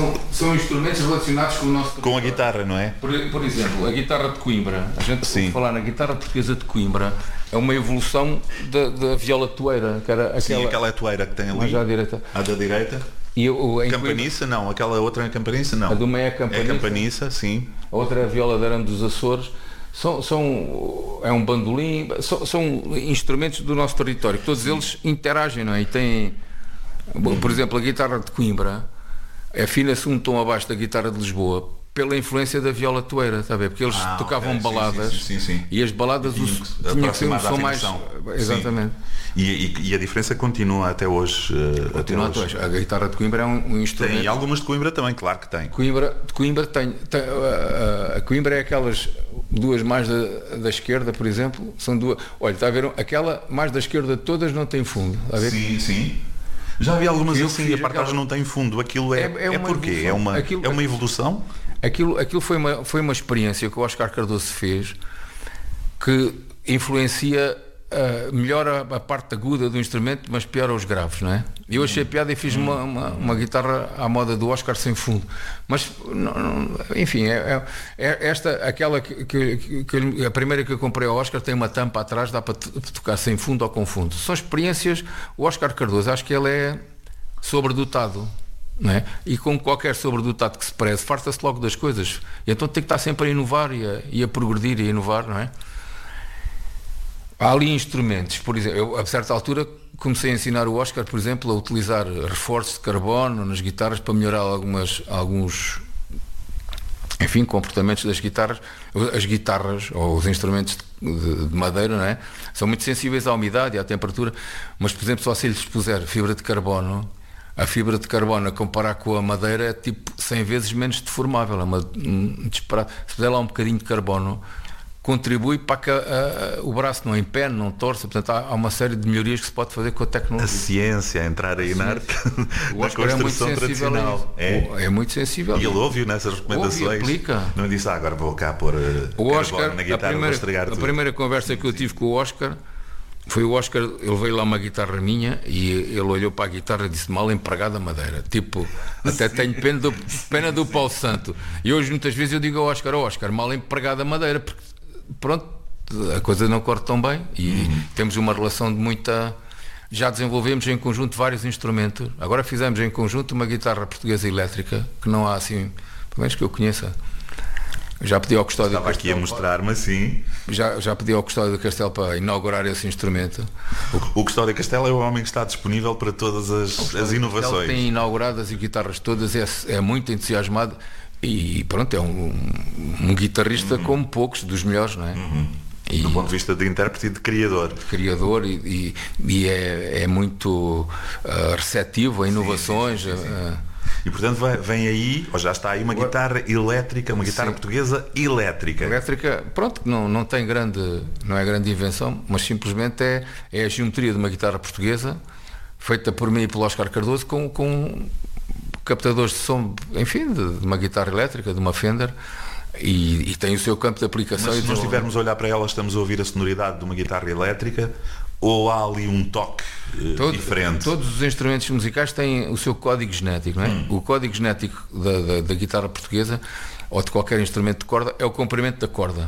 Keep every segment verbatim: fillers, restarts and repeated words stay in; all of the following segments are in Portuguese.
são, são instrumentos relacionados com o nosso com a guitarra, não é? Por, por exemplo, a guitarra de Coimbra, a gente pode falar na guitarra portuguesa de Coimbra, é uma evolução da, da viola toeira, que era aquela, sim, aquela toeira que tem ali, já à direita. À da direita. E o, Campaniça, Coimbra, não, aquela outra é a Campaniça, não. A do meio é a Campaniça. É a Campaniça, sim. A outra é a viola de arame dos Açores. São, são, é um bandolim, são, são instrumentos do nosso território, todos eles interagem, não é? E têm, por exemplo, a guitarra de Coimbra afina-se um tom abaixo da guitarra de Lisboa pela influência da viola toeira, está a ver? Porque eles ah, tocavam okay. baladas, sim, sim, sim, sim. E as baladas tinham que ser um som mais... Exatamente. E, e, e a diferença continua até hoje. Uh, continua até hoje. A guitarra de Coimbra é um, um instrumento... Tem, e algumas de Coimbra também, claro que tem. Coimbra, de Coimbra tem... tem a, a, a Coimbra é aquelas duas mais da, da esquerda, por exemplo, são duas... Olha, está a ver? Aquela mais da esquerda de todas não tem fundo. Está a ver? Sim, sim. Já vi algumas assim, a partagem aquela... não tem fundo. Aquilo é, é, é, é porquê? Evolução. É uma, aquilo, é uma evolução? Aquilo, aquilo foi, uma, foi uma experiência que o Oscar Cardoso fez que influencia uh, melhor a, a parte aguda do instrumento, mas pior os graves, não é? Eu achei piada e fiz uma, uma, uma guitarra à moda do Oscar sem fundo, mas não, não, enfim, é, é esta, aquela que, que, que a primeira que eu comprei ao Oscar tem uma tampa atrás, dá para tocar sem fundo ou com fundo. São experiências. O Oscar Cardoso, acho que ele é sobredotado, não é? E com qualquer sobredotado que se preze, farta-se logo das coisas, e então tem que estar sempre a inovar e a, e a progredir e a inovar, não é? Há ali instrumentos, por exemplo, eu a certa altura comecei a ensinar o Oscar, por exemplo, a utilizar reforços de carbono nas guitarras para melhorar algumas, alguns, enfim, comportamentos das guitarras. As guitarras ou os instrumentos de, de madeira, não é? São muito sensíveis à umidade e à temperatura, mas, por exemplo, só se lhes puser fibra de carbono, a fibra de carbono a comparar com a madeira é tipo cem vezes menos deformável, é uma, um disparate. Se puser lá um bocadinho de carbono, contribui para que a, a, o braço não empene, não torça. Portanto, há, há uma série de melhorias que se pode fazer com a tecnologia. A ciência, entrar aí na arte da construção é tradicional. É. é muito sensível. E ele ouviu nessas recomendações. Ouve e aplica. Não disse, ah, agora vou cá pôr o Oscar, na guitarra, a primeira, vou estragar tudo. A primeira conversa que eu tive com o Oscar foi o Oscar, ele veio lá uma guitarra minha e ele olhou para a guitarra e disse, mal empregada madeira. Tipo, até tenho pena do, pena do Paulo Santo. E hoje muitas vezes eu digo ao Oscar, oh, Oscar, mal empregada madeira, porque pronto, a coisa não corre tão bem e uhum. temos uma relação de muita... Já desenvolvemos em conjunto vários instrumentos. Agora fizemos em conjunto uma guitarra portuguesa elétrica, que não há assim, pelo menos que eu conheça. Já pedi ao Custódio Estava aqui a mostrar-me assim. Já, já pedi ao Custódio do Castelo para inaugurar esse instrumento. O, o Custódio Castelo é o homem que está disponível para todas as, as inovações. Ele tem inaugurado as guitarras todas, é, é muito entusiasmado e pronto, é um, um guitarrista uhum. como poucos, dos melhores, não é? Uhum. E, do ponto de vista de intérprete e de criador. De criador e, e, e é, é muito uh, receptivo a inovações. Sim, sim, sim, sim. Uh, E portanto vem aí, ou já está aí uma guitarra elétrica, uma guitarra Sim. portuguesa elétrica. Elétrica, pronto, não, não tem grande, não é grande invenção, mas simplesmente é, é a geometria de uma guitarra portuguesa, feita por mim e pelo Oscar Cardoso, com, com captadores de som, enfim, de, de uma guitarra elétrica, de uma Fender, e, e tem o seu campo de aplicação. Mas se e nós estivermos a olhar para ela, estamos a ouvir a sonoridade de uma guitarra elétrica, ou há ali um toque uh, Todo, diferente? Todos os instrumentos musicais têm o seu código genético, não é? Hum. O código genético da, da, da guitarra portuguesa ou de qualquer instrumento de corda é o comprimento da corda,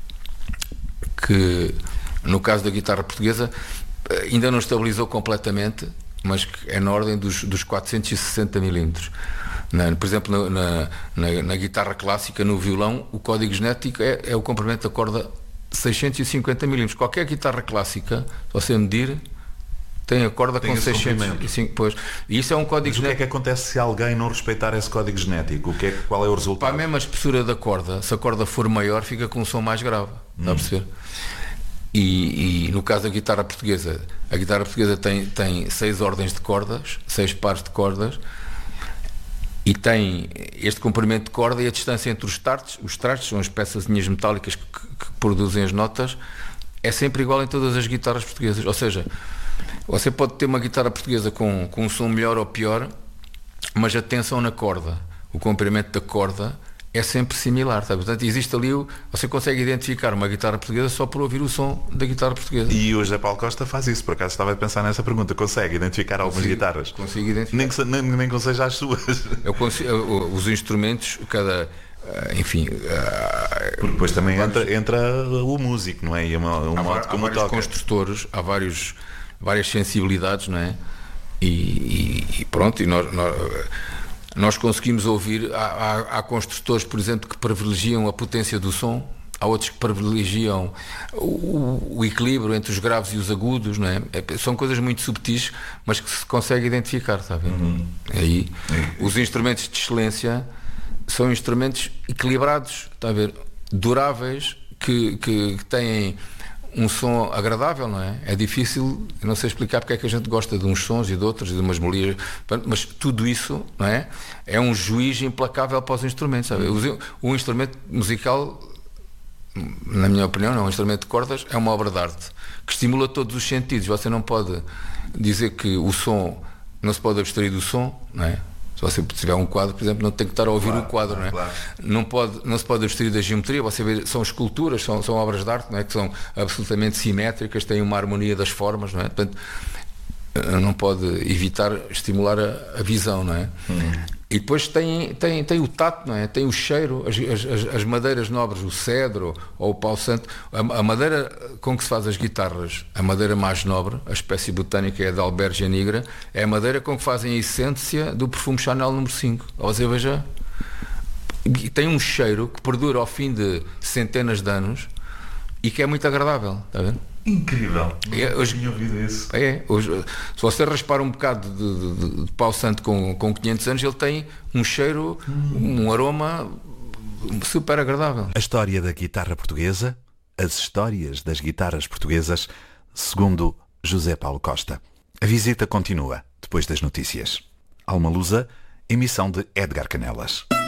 que no caso da guitarra portuguesa ainda não estabilizou completamente, mas que é na ordem dos, dos quatrocentos e sessenta milímetros. Na, por exemplo, na, na, na guitarra clássica, no violão, o código genético é, é o comprimento da corda seiscentos e cinquenta milímetros. Qualquer guitarra clássica, se você medir, tem a corda tem com seiscentos e cinco. Pois. E isso é um código Mas genético. O que é que acontece se alguém não respeitar esse código genético? O que é, qual é o resultado? Para a mesma espessura da corda, se a corda for maior, fica com um som mais grave. Hum. Está a perceber? E, e no caso da guitarra portuguesa, a guitarra portuguesa tem, tem seis ordens de cordas, seis pares de cordas, e tem este comprimento de corda e a distância entre os trastes, os trastes são as peçazinhas metálicas que, que produzem as notas, é sempre igual em todas as guitarras portuguesas. Ou seja, você pode ter uma guitarra portuguesa com, com um som melhor ou pior, mas a tensão na corda, o comprimento da corda é sempre similar, sabe? Portanto, existe ali, o, você consegue identificar uma guitarra portuguesa só por ouvir o som da guitarra portuguesa. E o José Paulo Costa faz isso, por acaso estava a pensar nessa pergunta, consegue identificar algumas consigo, guitarras? Consigo identificar. Nem que, nem, nem que seja as suas. Eu consigo, eu, os instrumentos, cada... enfim... Porque depois também vários, entra, entra o músico, não é? E uma, um há, modo como há vários toca. construtores, há vários, várias sensibilidades, não é? E, e, e pronto, e nós... nós Nós conseguimos ouvir, há, há, há construtores, por exemplo, que privilegiam a potência do som, há outros que privilegiam o, o equilíbrio entre os graves e os agudos, não é? É, são coisas muito subtis, mas que se consegue identificar, sabe? Uhum. Aí, uhum. Os instrumentos de excelência são instrumentos equilibrados, está a ver? Duráveis, que, que, que têm um som agradável, não é? É difícil, eu não sei explicar porque é que a gente gosta de uns sons e de outros, e de umas melodias, mas tudo isso, não é? É um juiz implacável para os instrumentos, sabe? O, o instrumento musical, na minha opinião, não, um instrumento de cordas é uma obra de arte que estimula todos os sentidos. Você não pode dizer que o som, não se pode abstrair do som, não é? Se você tiver um quadro, por exemplo, não tem que estar a ouvir claro, o quadro, não é? Claro. Não, pode, não se pode abstrair da geometria. Você vê, são esculturas, são, são obras de arte, não é? Que são absolutamente simétricas, têm uma harmonia das formas, não é? Portanto, não pode evitar estimular a, a visão, não é? Hum. E depois tem, tem, tem o tato, não é? Tem o cheiro, as, as, as madeiras nobres, o cedro ou o pau santo. A, a madeira com que se faz as guitarras, a madeira mais nobre, a espécie botânica é da Albergia nigra, é a madeira com que fazem a essência do perfume Chanel número cinco. Você veja, e tem um cheiro que perdura ao fim de centenas de anos e que é muito agradável, está a ver? Incrível, não é, hoje, tinha ouvido isso. É, hoje, se você raspar um bocado de, de, de pau santo com, com quinhentos anos, ele tem um cheiro, hum. um aroma super agradável. A história da guitarra portuguesa, as histórias das guitarras portuguesas, segundo José Paulo Costa. A visita continua depois das notícias. Alma Lusa, emissão de Edgar Canelas.